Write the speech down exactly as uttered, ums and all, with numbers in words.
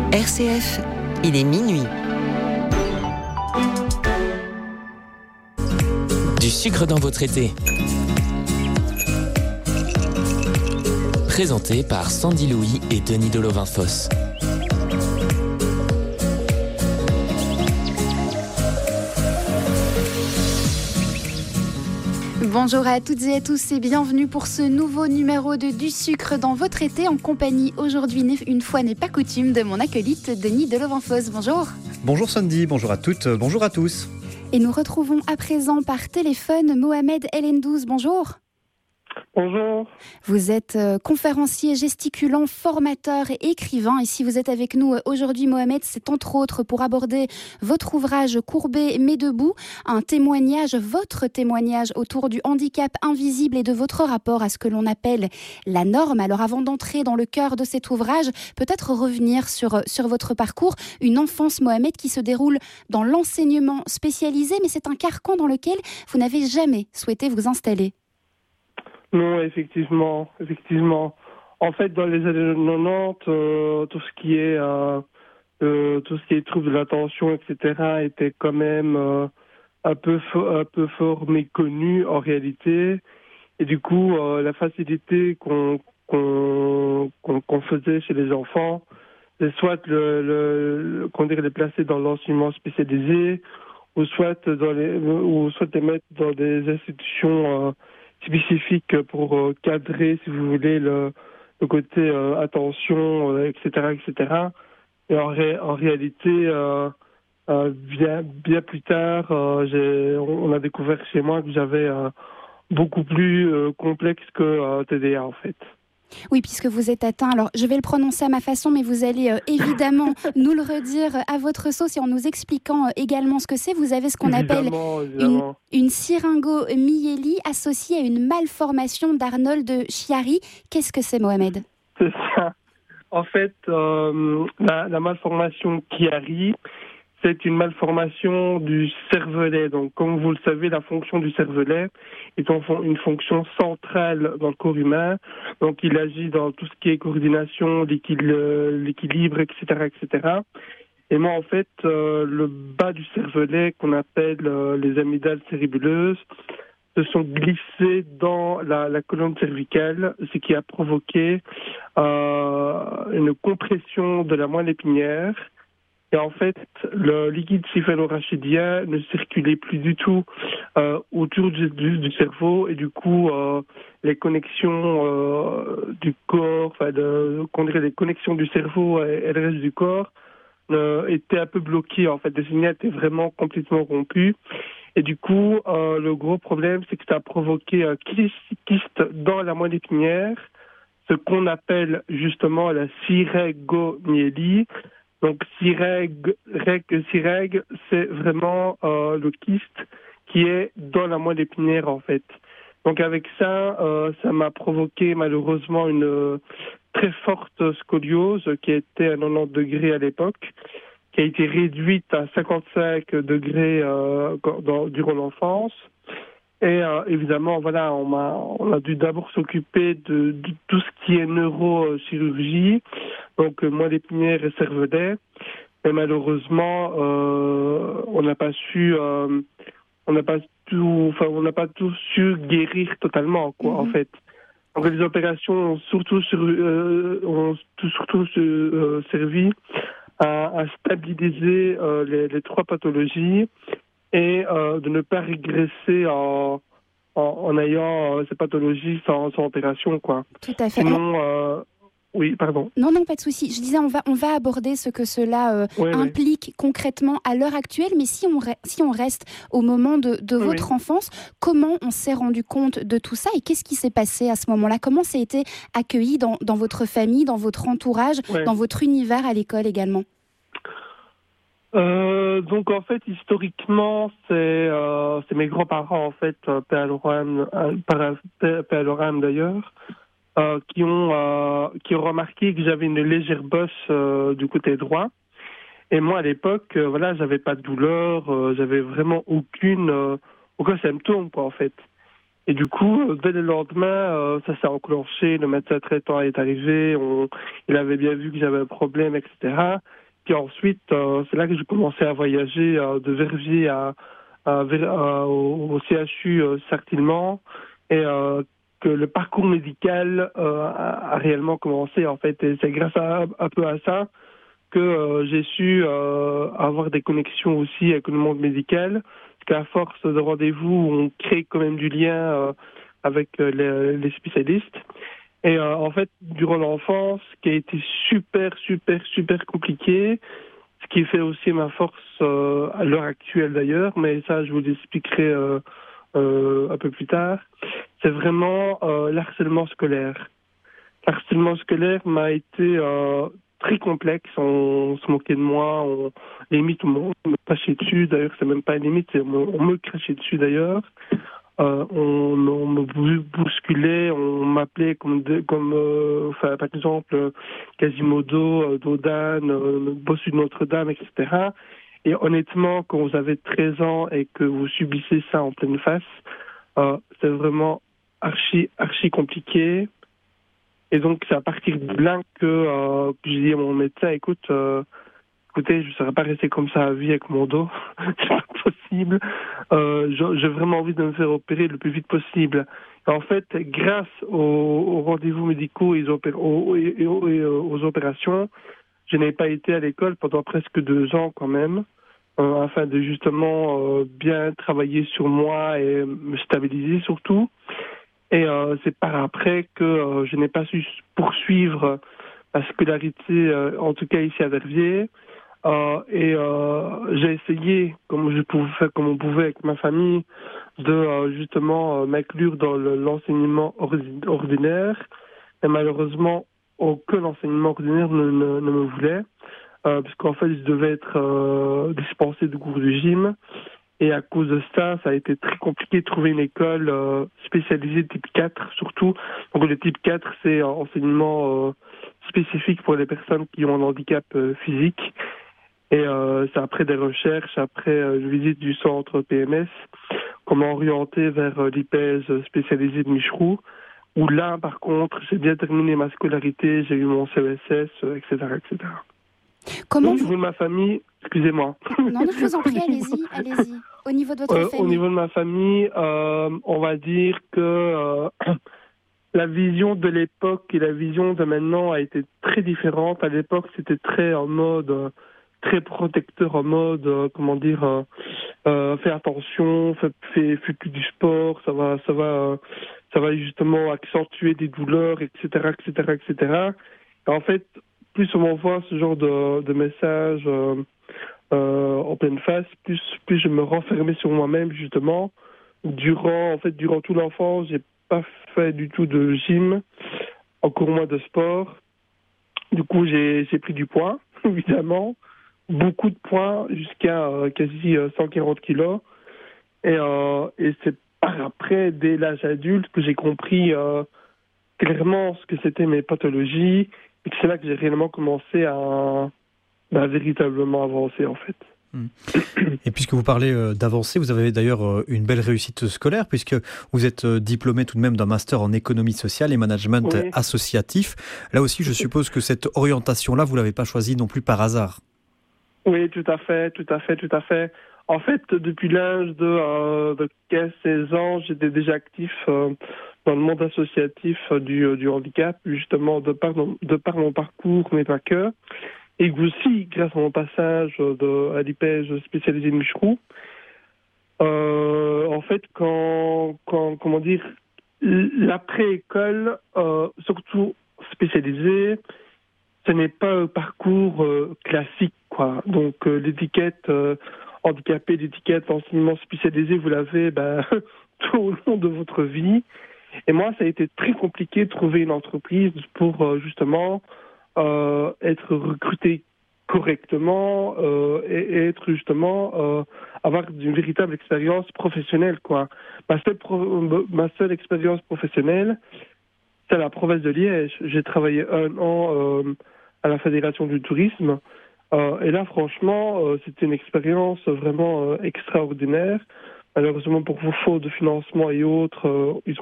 R C F, il est minuit. Du sucre dans votre été. Présenté par Sandy Louis et Denis Delovin-Fosse. Bonjour à toutes et à tous et bienvenue pour ce nouveau numéro de Du sucre dans votre été en compagnie aujourd'hui, une fois n'est pas coutume, de mon acolyte Denis Delovin-Fosse. Bonjour. Bonjour Sandy, bonjour à toutes, bonjour à tous. Et nous retrouvons à présent par téléphone Mohamed El Hendouz. Bonjour. Bonjour. Vous êtes euh, conférencier, gesticulant, formateur et écrivain. Et si vous êtes avec nous euh, aujourd'hui, Mohamed, c'est entre autres pour aborder votre ouvrage Courbé mais debout, un témoignage, votre témoignage autour du handicap invisible et de votre rapport à ce que l'on appelle la norme. Alors avant d'entrer dans le cœur de cet ouvrage, peut-être revenir sur, sur votre parcours, une enfance, Mohamed, qui se déroule dans l'enseignement spécialisé, mais c'est un carcan dans lequel vous n'avez jamais souhaité vous installer. Non, effectivement, effectivement. En fait, dans les années quatre-vingt-dix, euh, tout ce qui est euh, euh, tout ce qui est troubles de l'attention, et cetera, était quand même euh, un peu un peu fort méconnu en réalité. Et du coup, euh, la facilité qu'on qu'on, qu'on qu'on faisait chez les enfants, c'est soit le, le, le qu'on dirait les placer dans l'enseignement spécialisé, ou soit dans les ou soit les mettre dans des institutions euh, spécifique pour euh, cadrer, si vous voulez, le, le côté euh, attention, euh, et cetera, et cetera. Et en, ré, en réalité, euh, euh, bien, bien plus tard, euh, j'ai, on a découvert chez moi que j'avais euh, beaucoup plus euh, complexe que euh, T D A, en fait. Oui, puisque vous êtes atteint, alors je vais le prononcer à ma façon, mais vous allez euh, évidemment nous le redire à votre sauce et en nous expliquant euh, également ce que c'est. Vous avez ce qu'on évidemment, appelle évidemment. une, une syringomyélie associée à une malformation d'Arnold Chiari. Qu'est-ce que c'est, Mohamed ? C'est ça. En fait, euh, la, la malformation Chiari, c'est une malformation du cervelet. Donc, comme vous le savez, la fonction du cervelet est une fonction centrale dans le corps humain. Donc, il agit dans tout ce qui est coordination, l'équilibre, et cetera, et cetera. Et moi, en fait, euh, le bas du cervelet, qu'on appelle euh, les amygdales cérébelleuses, se sont glissés dans la, la colonne cervicale, ce qui a provoqué euh, une compression de la moelle épinière. Et en fait, le liquide céphalorachidien ne circulait plus du tout euh, autour du, du, du cerveau et du coup, euh, les connexions euh, du corps, enfin, de, qu'on dirait les connexions du cerveau et, et le reste du corps euh, étaient un peu bloquées. En fait, les signaux étaient vraiment complètement rompus. Et du coup, euh, le gros problème, c'est que ça a provoqué un kyste dans la moelle épinière, ce qu'on appelle justement la syringomyélie. Donc, sireg, reg, sireg, c'est vraiment euh, le kyste qui est dans la moelle épinière, en fait. Donc, avec ça, euh, ça m'a provoqué malheureusement une euh, très forte scoliose qui était à quatre-vingt-dix degrés à l'époque, qui a été réduite à cinquante-cinq degrés euh, dans, durant l'enfance. Et euh, évidemment, voilà, on, m'a, on a dû d'abord s'occuper de, de tout ce qui est neurochirurgie, donc euh, moelle épinière et cervelet. Mais malheureusement, euh, on n'a pas su, euh, on n'a pas tout, enfin, on n'a pas tout su guérir totalement, quoi, mm-hmm. en fait. Donc les opérations ont surtout, sur, euh, ont surtout euh, servi à, à stabiliser euh, les, les trois pathologies. Et euh, de ne pas régresser en, en, en ayant euh, ces pathologies sans, sans opération, quoi. Tout à fait. Sinon, euh, oui, pardon. Non, non, pas de souci. Je disais, on va, on va aborder ce que cela euh, oui, implique oui. concrètement à l'heure actuelle, mais si on, re- si on reste au moment de, de oui, votre oui. enfance, comment on s'est rendu compte de tout ça et qu'est-ce qui s'est passé à ce moment-là ? Comment ça a été accueilli dans, dans votre famille, dans votre entourage, oui. dans votre univers à l'école également ? Euh, donc en fait historiquement c'est euh, c'est mes grands-parents en fait euh, paix à l'oram euh, d'ailleurs euh, qui ont euh, qui ont remarqué que j'avais une légère bosse euh, du côté droit et moi à l'époque euh, voilà j'avais pas de douleur euh, j'avais vraiment aucune euh, aucun symptôme quoi en fait Et du coup, euh, dès le lendemain, euh, ça s'est enclenché, le médecin traitant est arrivé, on, il avait bien vu que j'avais un problème, et cetera. Puis ensuite, euh, c'est là que j'ai commencé à voyager euh, de Verviers à, à, Ver- à- au, au C H U euh, Sartillement, et euh, que le parcours médical euh, a, a réellement commencé, en fait. Et c'est grâce à, un peu à ça que euh, j'ai su euh, avoir des connexions aussi avec le monde médical, parce qu'à force de rendez-vous, on crée quand même du lien euh, avec euh, les, les spécialistes. Et euh, en fait, durant l'enfance, ce qui a été super, super, super compliqué, ce qui fait aussi ma force euh, à l'heure actuelle d'ailleurs, mais ça, je vous l'expliquerai euh, euh, un peu plus tard, c'est vraiment euh, l'harcèlement scolaire. L'harcèlement scolaire m'a été euh, très complexe. On se moquait de moi, on, limite on me crachait dessus. D'ailleurs, c'est même pas une limite, c'est, on, on me crachait dessus d'ailleurs. Euh, on, on me bou- bousculait, on m'appelait comme, de- comme euh, enfin, par exemple, Quasimodo, euh, Dodane, euh, Bossu de Notre-Dame, et cetera. Et honnêtement, quand vous avez treize ans et que vous subissez ça en pleine face, euh, c'est vraiment archi, archi compliqué. Et donc, c'est à partir de là que, euh, que j'ai dit à mon médecin, écoute, euh, écoutez, je ne serais pas resté comme ça à vie avec mon dos. C'est pas possible. Euh, j'ai j'ai vraiment envie de me faire opérer le plus vite possible. Et en fait, grâce aux, aux rendez-vous médicaux et aux, opé- aux, et- et aux- et aux opérations, je n'ai pas été à l'école pendant presque deux ans quand même, euh, afin de justement euh, bien travailler sur moi et me stabiliser surtout. Et euh, c'est par après que euh, je n'ai pas su poursuivre ma scolarité, euh, en tout cas ici à Verviers. Euh, et euh, j'ai essayé, comme je pouvais faire, comme on pouvait avec ma famille, de euh, justement euh, m'inclure dans le, l'enseignement ordi- ordinaire. Et malheureusement, aucun enseignement ordinaire ne, ne, ne me voulait, euh, parce qu'en fait, je devais être euh, dispensé de cours de gym. Et à cause de ça, ça a été très compliqué de trouver une école euh, spécialisée type quatre, surtout. Donc le type quatre, c'est un enseignement euh, spécifique pour les personnes qui ont un handicap euh, physique. Et euh, c'est après des recherches, après euh, une visite du centre P M S, qu'on m'a orienté vers euh, l'I P E S spécialisé de Micheroux, où là, par contre, j'ai bien terminé ma scolarité, j'ai eu mon C E S S, euh, et cetera, et cetera. Comment Au vous... niveau de ma famille, excusez-moi. Non, je vous en prie, allez-y, allez-y. Au niveau de votre Euh, famille. au niveau de ma famille, euh, on va dire que euh, la vision de l'époque et la vision de maintenant a été très différente. À l'époque, c'était très en mode, euh, très protecteur, en mode, euh, comment dire, euh, euh, fais attention, fais, fais, fais plus du sport, ça va, ça va, euh, ça va justement accentuer des douleurs, et cetera, et cetera, et cetera. Et en fait, plus on m'envoie ce genre de, de messages euh, euh, en pleine face, plus, plus je me renfermais sur moi-même justement. Durant, en fait, durant toute l'enfance, j'ai pas fait du tout de gym, encore moins de sport. Du coup, j'ai, j'ai pris du poids, évidemment, beaucoup de poids, jusqu'à euh, quasi euh, cent quarante kilos. Et, euh, et c'est par après, dès l'âge adulte, que j'ai compris euh, clairement ce que c'était mes pathologies, et que c'est là que j'ai réellement commencé à, à véritablement avancer, en fait. Et puisque vous parlez euh, d'avancée, vous avez d'ailleurs euh, une belle réussite scolaire, puisque vous êtes euh, diplômé tout de même d'un master en économie sociale et management Oui. associatif. Là aussi, je suppose que cette orientation-là, vous ne l'avez pas choisie non plus par hasard. Oui, tout à fait, tout à fait, tout à fait. En fait, depuis l'âge de, euh, de quinze seize ans, j'étais déjà actif euh, dans le monde associatif euh, du, euh, du handicap, justement, de par, de par mon parcours, mais pas que. Et aussi, grâce à mon passage de, à l'I P E S spécialisé de Micheroux, euh, en fait, quand, quand, comment dire, l'après-école, euh, surtout spécialisée, ce n'est pas un parcours euh, classique, quoi. Donc, euh, l'étiquette euh, handicapé, l'étiquette enseignement spécialisé, vous l'avez ben, tout au long de votre vie. Et moi, ça a été très compliqué de trouver une entreprise pour euh, justement euh, être recruté correctement euh, et, et être justement euh, avoir une véritable expérience professionnelle, quoi. Ma seule, pro- ma seule expérience professionnelle, c'est à la province de Liège. J'ai travaillé un an euh, à la Fédération du tourisme. Euh, et là, franchement, euh, c'était une expérience vraiment euh, extraordinaire malheureusement pour vos fautes de financement et autres, euh, ils